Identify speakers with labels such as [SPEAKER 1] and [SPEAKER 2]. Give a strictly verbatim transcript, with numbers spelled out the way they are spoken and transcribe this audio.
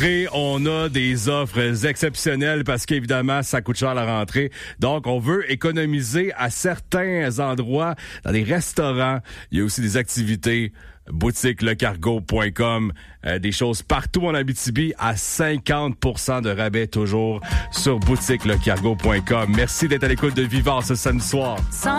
[SPEAKER 1] Et on a des offres exceptionnelles parce qu'évidemment, ça coûte cher à la rentrée. Donc, on veut économiser à certains endroits, dans les restaurants. Il y a aussi des activités. boutique le cargo point com, euh, des choses partout en Abitibi à cinquante pour cent de rabais toujours sur boutique le cargo point com. Merci d'être à l'écoute de Vivard ce samedi soir.